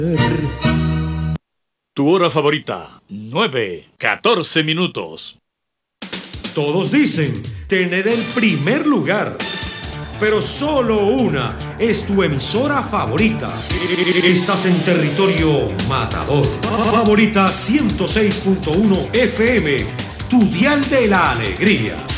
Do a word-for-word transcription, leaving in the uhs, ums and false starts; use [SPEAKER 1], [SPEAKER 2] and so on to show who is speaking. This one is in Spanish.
[SPEAKER 1] Tu hora favorita, nueve, catorce minutos.
[SPEAKER 2] Todos dicen tener el primer lugar, pero solo una es tu emisora favorita. Estás en territorio matador. Favorita ciento seis punto uno F M, tu dial de la alegría.